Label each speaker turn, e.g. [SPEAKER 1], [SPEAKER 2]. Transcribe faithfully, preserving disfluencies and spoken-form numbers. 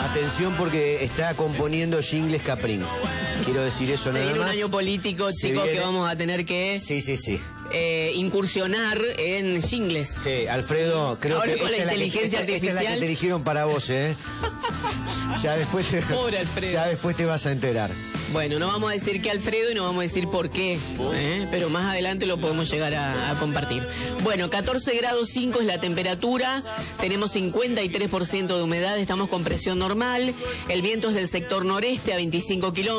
[SPEAKER 1] Atención porque está componiendo jingles Caprín. Quiero decir eso nada más.
[SPEAKER 2] Seguir un año político,
[SPEAKER 1] Se
[SPEAKER 2] chicos,
[SPEAKER 1] viene...
[SPEAKER 2] que vamos a tener que...
[SPEAKER 1] Sí, sí, sí.
[SPEAKER 2] Eh, incursionar en jingles.
[SPEAKER 1] Sí, Alfredo, creo
[SPEAKER 2] Ahora
[SPEAKER 1] que
[SPEAKER 2] con la
[SPEAKER 1] esta,
[SPEAKER 2] inteligencia
[SPEAKER 1] es la que, esta, esta es la que te eligieron para vos, ¿eh? Ya después te,
[SPEAKER 2] Pobre Alfredo.
[SPEAKER 1] ya después te vas a enterar.
[SPEAKER 2] Bueno, no vamos a decir que Alfredo y no vamos a decir por qué, ¿eh? Pero más adelante lo podemos llegar a, a compartir. Bueno, catorce grados cinco es la temperatura, tenemos cincuenta y tres por ciento de humedad, estamos con presión normal, el viento es del sector noreste a veinticinco kilómetros.